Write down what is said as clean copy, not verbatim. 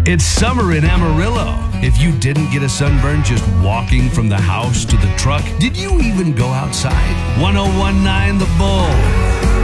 It's summer in Amarillo. If you didn't get a sunburn just walking from the house to the truck, did you even go outside? 1019 The Bull.